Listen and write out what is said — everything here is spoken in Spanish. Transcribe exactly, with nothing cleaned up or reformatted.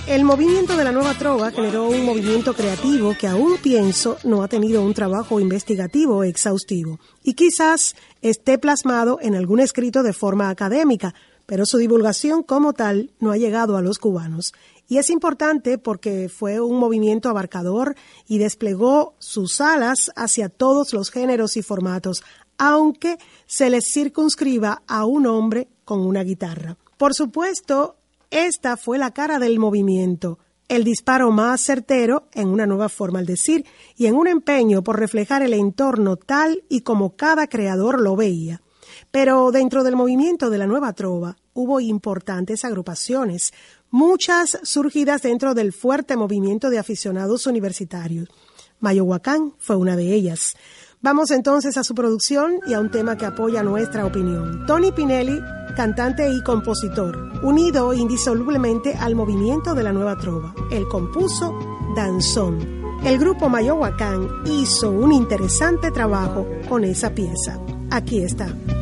El movimiento de la Nueva Trova generó un movimiento creativo que aún pienso no ha tenido un trabajo investigativo exhaustivo y quizás esté plasmado en algún escrito de forma académica, pero su divulgación como tal no ha llegado a los cubanos. Y es importante porque fue un movimiento abarcador y desplegó sus alas hacia todos los géneros y formatos, aunque se les circunscriba a un hombre con una guitarra. Por supuesto, esta fue la cara del movimiento, el disparo más certero en una nueva forma al decir y en un empeño por reflejar el entorno tal y como cada creador lo veía. Pero dentro del movimiento de la Nueva Trova hubo importantes agrupaciones, muchas surgidas dentro del fuerte movimiento de aficionados universitarios. Mayohuacán fue una de ellas. Vamos entonces a su producción y a un tema que apoya nuestra opinión. Tony Pinelli, cantante y compositor, unido indisolublemente al movimiento de la Nueva Trova. Él compuso Danzón. El grupo Mayohuacán hizo un interesante trabajo con esa pieza. Aquí está.